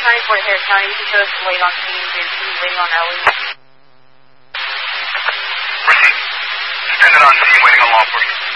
94 Harris County. You can show us waiting on scene. He's waiting on Ellie. Received. Attendant on scene, waiting on law enforcement.